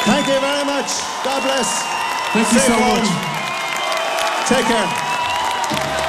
Thank you very much. God bless. Thank you Safe so home. much. Take care.